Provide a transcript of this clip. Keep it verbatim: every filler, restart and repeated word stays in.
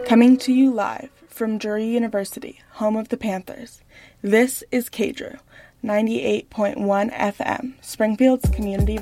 Coming to you live from Drury University, home of the Panthers, this is K D R U, ninety-eight point one F M, Springfield's community